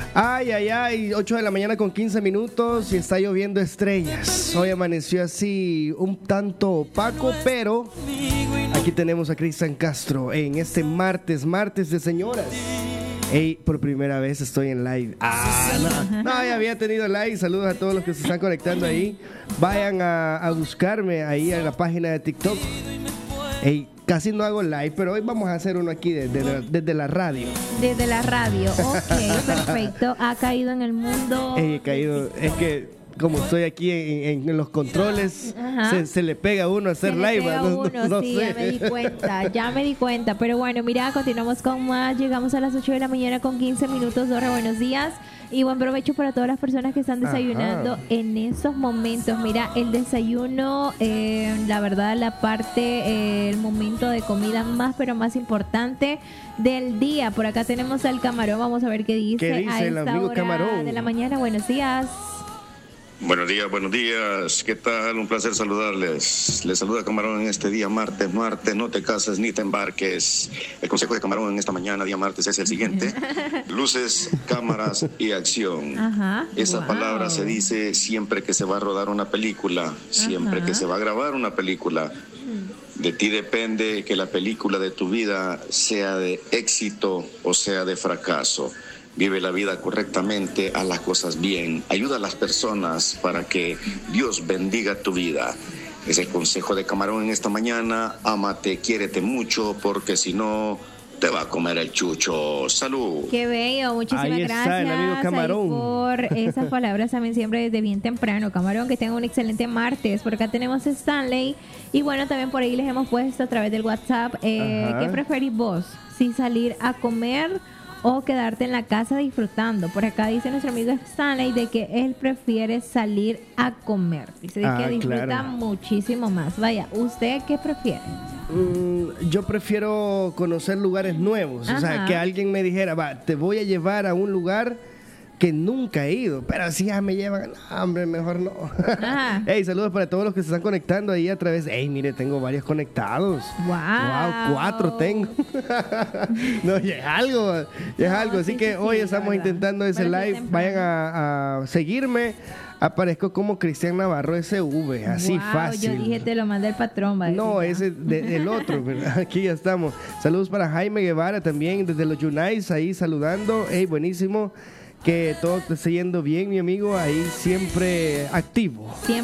Ay, ay, ay, 8 de la mañana con 15 minutos y está lloviendo estrellas. Hoy amaneció así un tanto opaco, pero aquí tenemos a Cristian Castro en este martes de señoras. Hey, por primera vez estoy en live. No, ya había tenido live. Saludos a todos los que se están conectando ahí. Vayan a buscarme ahí a la página de TikTok. Hey, casi no hago live, pero hoy vamos a hacer uno aquí desde la radio. Desde la radio, ok, perfecto. Ha caído en el mundo. He caído, es que como estoy aquí en los controles, se le pega a uno a hacer live. No sí, sé. Ya me di cuenta. Pero bueno, mira, continuamos con más. Llegamos a las 8 de la mañana con 15 minutos. Dora, buenos días. Y buen provecho para todas las personas que están desayunando en estos momentos. Mira, el desayuno, la verdad, el momento de comida más, pero más importante del día. Por acá tenemos al Camarón. Vamos a ver qué dice. ¿Qué dice el amigo Camarón? De la mañana. Buenos días. Buenos días. ¿Qué tal? Un placer saludarles. Les saluda Camarón en este día martes, no te cases ni te embarques. El consejo de Camarón en esta mañana, día martes, es el siguiente: luces, cámaras y acción. Esa palabra se dice siempre que se va a rodar una película, siempre que se va a grabar una película. De ti depende que la película de tu vida sea de éxito o sea de fracaso. Vive la vida correctamente, haz las cosas bien, ayuda a las personas para que Dios bendiga tu vida. Es el consejo de Camarón en esta mañana. Ámate, quiérete mucho, porque si no, te va a comer el chucho. ¡Salud! ¡Qué bello! Muchísimas gracias. Ahí está el amigo Camarón. Por esas palabras también siempre desde bien temprano. Camarón, que tenga un excelente martes. Por acá tenemos a Stanley. Y bueno, también por ahí les hemos puesto a través del WhatsApp. ¿Qué preferís vos? ¿Si salir a comer o quedarte en la casa disfrutando? Por acá dice nuestro amigo Stanley de que él prefiere salir a comer. Dice que disfruta muchísimo más. Vaya, ¿usted qué prefiere? Yo prefiero conocer lugares nuevos. O sea, que alguien me dijera, te voy a llevar a un lugar que nunca he ido, pero si ya me llevan, no, hombre, mejor no. Hey, saludos para todos los que se están conectando ahí a través. Hey, mire, tengo varios conectados. Wow, 4 tengo. No, ya es algo. Así que hoy estamos intentando ese live. Vayan a seguirme. Aparezco como Cristian Navarro SV, así fácil. Yo dije, te lo manda el patrón. No, ese el otro, ¿verdad? Aquí ya estamos. Saludos para Jaime Guevara también, desde los Unites, ahí saludando. Hey, buenísimo. Que todo te esté yendo bien, mi amigo, ahí siempre activo.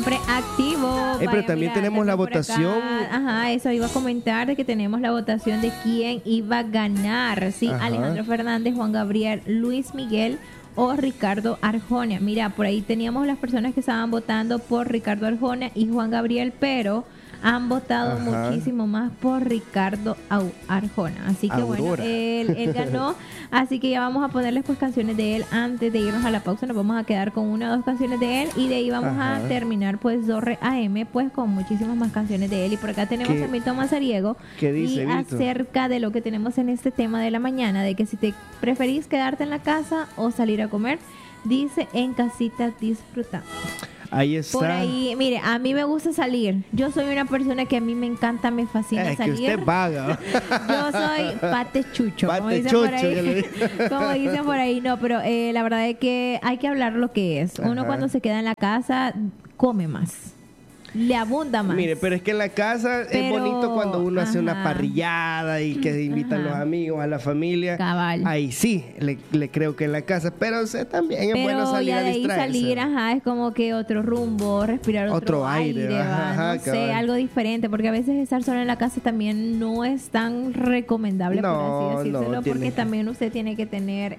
Pero también tenemos la votación. Eso iba a comentar, de que tenemos la votación de quién iba a ganar. Sí, Alejandro Fernández, Juan Gabriel, Luis Miguel o Ricardo Arjona. Mira, por ahí teníamos las personas que estaban votando por Ricardo Arjona y Juan Gabriel, pero han votado muchísimo más por Ricardo Arjona. Así que bueno, él ganó. Así que ya vamos a ponerles pues canciones de él antes de irnos a la pausa. Nos vamos a quedar con 1 o 2 canciones de él y de ahí vamos a terminar pues Dorre AM pues con muchísimas más canciones de él. Y por acá tenemos a Milton Mazariego. ¿Qué dice, y Milton? Acerca de lo que tenemos en este tema de la mañana, de que si te preferís quedarte en la casa o salir a comer, dice en casita disfrutando. Ahí está. Por ahí, mire, a mí me gusta salir. Yo soy una persona que a mí me encanta, me fascina salir. Que usted vaga. Yo soy pate chucho, como dicen por ahí. Como dicen por ahí, no, pero la verdad es que hay que hablar lo que es. Uno cuando se queda en la casa come más. Le abunda más. Mire, pero es que en la casa es bonito cuando uno hace una parrillada y que invitan los amigos, a la familia. Cabal. Ahí sí, le creo que en la casa, pero también es bueno salir a distraerse. Salir, es como que otro rumbo, respirar otro aire, no sé, algo diferente, porque a veces estar solo en la casa también no es tan recomendable, por así decírselo, porque también usted tiene que tener,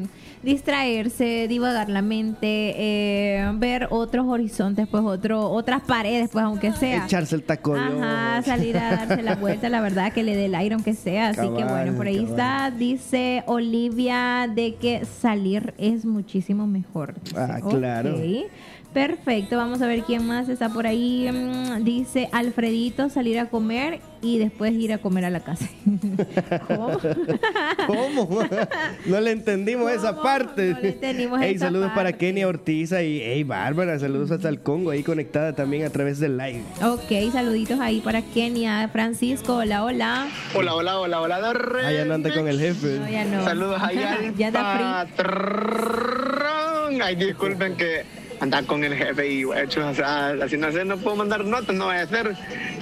distraerse, divagar la mente, ver otros horizontes, pues otras paredes, pues aunque sea. Echarse el taco. Salir a darse la vuelta, la verdad, que le dé el aire aunque sea. Así que bueno, por ahí está, dice Olivia, de que salir es muchísimo mejor. Dice, claro. Perfecto, vamos a ver quién más está por ahí. Dice Alfredito, salir a comer y después ir a comer a la casa. ¿Cómo? ¿Cómo? No le entendimos esa parte. No le entendimos esa saludos parte. para Kenia Ortiza y Bárbara, saludos hasta el Congo, ahí conectada también a través del live. Ok, saluditos ahí para Kenia. Francisco, hola. Hola. Ya no anda con el jefe. No, ya no. Saludos ahí al ya está free. perdón, ay, disculpen que andar con el jefe y hecho, o sea, así no puedo mandar notas, no va a ser.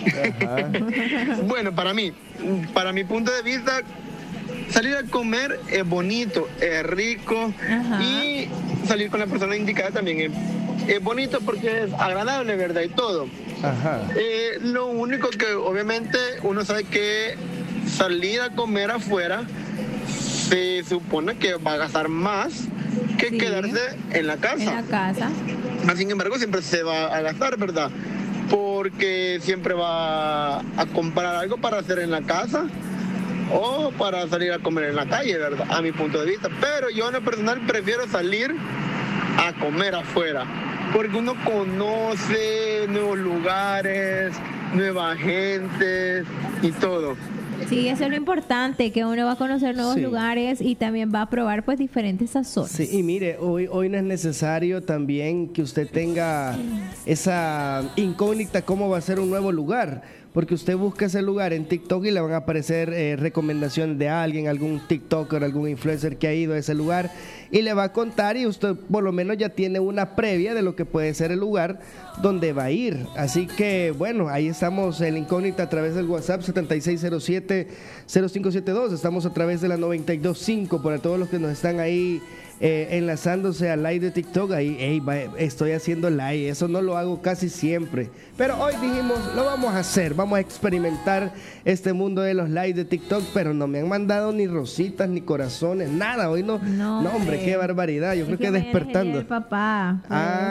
Bueno, para mi punto de vista, salir a comer es bonito, es rico. Ajá. Y salir con la persona indicada también es bonito porque es agradable, ¿verdad? Y todo. Ajá. Lo único que obviamente uno sabe que salir a comer afuera se supone que va a gastar más que quedarse en la casa. En la casa. Sin embargo, siempre se va a gastar, ¿verdad? Porque siempre va a comprar algo para hacer en la casa o para salir a comer en la calle, ¿verdad? A mi punto de vista. Pero yo en lo personal prefiero salir a comer afuera, porque uno conoce nuevos lugares, nueva gente y todo. Sí, eso es lo importante, que uno va a conocer nuevos lugares y también va a probar pues diferentes sazones. Sí, y mire, hoy no es necesario también que usted tenga esa incógnita cómo va a ser un nuevo lugar, porque usted busca ese lugar en TikTok y le van a aparecer recomendaciones de alguien, algún TikToker, algún influencer que ha ido a ese lugar y le va a contar, y usted por lo menos ya tiene una previa de lo que puede ser el lugar donde va a ir. Así que bueno, ahí estamos en la incógnita a través del WhatsApp 7607-0572, estamos a través de la 92.5 para todos los que nos están ahí enlazándose al live de TikTok. Ahí estoy haciendo live, eso no lo hago casi siempre, pero hoy dijimos lo vamos a hacer, vamos a experimentar este mundo de los live de TikTok, pero no me han mandado ni rositas ni corazones, nada, hoy no hombre, qué barbaridad, yo creo que despertando el papá,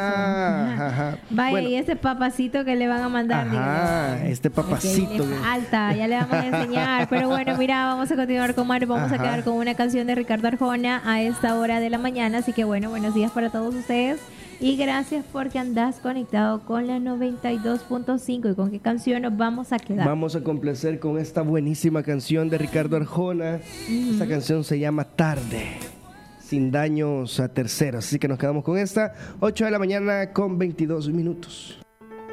ajá. Vaya, bueno, y ese papacito que le van a mandar, este papacito alta, ya le vamos a enseñar, pero bueno, mira, vamos a continuar con Mario, vamos a quedar con una canción de Ricardo Arjona a esta hora de la mañana, así que bueno, buenos días para todos ustedes y gracias porque andás conectado con la 92.5. ¿Y con qué canción nos vamos a quedar? Vamos a complacer con esta buenísima canción de Ricardo Arjona. Esta canción se llama Tarde, sin daños a terceros, así que nos quedamos con esta, 8 de la mañana con 22 minutos.